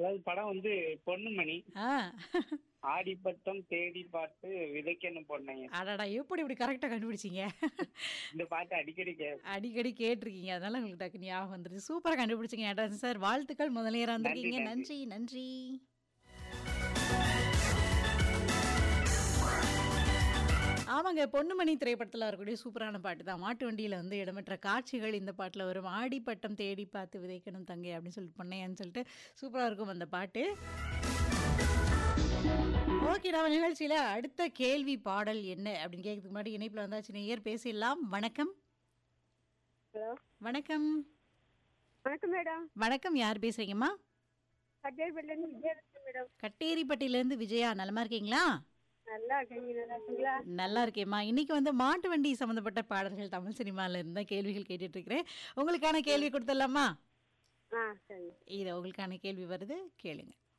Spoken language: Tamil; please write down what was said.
அதாவது படம் வந்து பொன்னுமணி. ஆ. ஆடிப்பட்டம் தேடி பார்த்து விதைக்கணும் பொன்னைய. அடடா! எப்படி இப்படி கரெக்ட்டா கண்டுபிடிச்சீங்க? இந்த பாட்டு அடிக்கடி அடிக்கடி கேட்டுருக்கீங்க. அதனால உங்களுக்கு டக்குனு ஞாபகம் வந்துருச்சு. சூப்பரா கண்டுபிடிச்சீங்க நடராஜன் சார். வாழ்த்துக்கள் முதல் நேரா நன்றி, வந்திருக்கீங்க. நன்றி. நன்றி, நன்றி. ஆமாங்க. பொன்னுமணி திரைப்படத்துல வரக்கூடிய சூப்பரான பாட்டு தான். மாட்டு வண்டியில வந்து இடம்பெற்ற காட்சிகள் இந்த பாட்டுல வரும். "ஆடி பட்டம் தேடி பார்த்து விதைக்கணும் தங்கை" அப்படின்னு சொல்லிட்டு பொன்னையான்னு சொல்லிட்டு சூப்பரா இருக்கும் அந்த பாட்டு. ஓகே. நம்ம நிகழ்ச்சியில அடுத்த கேள்வி பாடல் என்ன அப்படின்னு கேட்கறதுக்கு முன்னாடி இணைப்புல வந்தாச்சு நேயர் பேசிடலாம். வணக்கம். ஹலோ வணக்கம். வணக்கம் மேடம். வணக்கம். யார் பேசுறீங்கம்மா? கட்டேரிப்பட்டிலேருந்து விஜயலட்சுமி மேடம். கட்டேரிப்பட்டியிலேருந்து விஜயா. நலமா இருக்கீங்களா? நல்லா இருக்கேன், நீங்க நல்லா இருக்கீங்களா? நல்லா இருக்கேம்மா. இன்னைக்கு வந்து மாட்டு வண்டி சம்மந்தப்பட்ட பாடல்கள் தமிழ் சினிமால இருந்து தான் கேள்விகள் கேட்டுட்டு இருக்கிறேன். உங்களுக்கான கேள்வி கொடுத்துடலாமா? ஆ சரி. இது உங்களுக்கான கேள்வி வருது கேளுங்க.